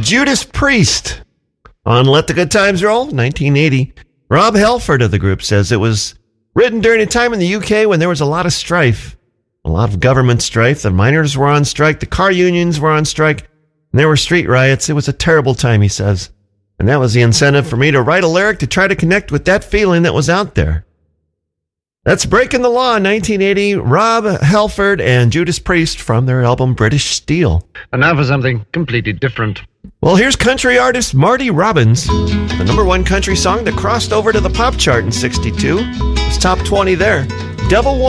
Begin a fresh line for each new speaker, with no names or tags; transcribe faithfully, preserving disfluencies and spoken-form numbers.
Judas Priest on Let the Good Times Roll, nineteen eighty. Rob Halford of the group says it was written during a time in the U K when there was a lot of strife, a lot of government strife. The miners were on strike, the car unions were on strike, and there were street riots. It was a terrible time, he says. And that was the incentive for me to write a lyric to try to connect with that feeling that was out there. That's Breaking the Law, nineteen eighty. Rob Halford and Judas Priest from their album British Steel.
And now for something completely different.
Well, here's country artist Marty Robbins, the number one country song that crossed over to the pop chart in sixty-two. It was top twenty there. Devil